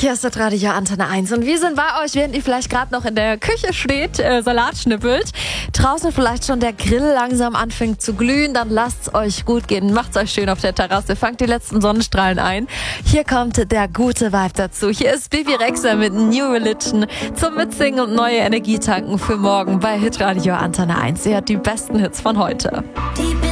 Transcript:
Hier ist das Radio Antenne 1 und wir sind bei euch, während ihr vielleicht gerade noch in der Küche steht, Salat schnippelt. Draußen vielleicht schon der Grill langsam anfängt zu glühen, dann lasst's euch gut gehen, macht's euch schön auf der Terrasse, fangt die letzten Sonnenstrahlen ein. Hier kommt der gute Vibe dazu. Hier ist Bibi Rexha mit New Religion zum Mitsingen und neue Energie tanken für morgen bei Hitradio Antenne 1. Ihr hört die besten Hits von heute.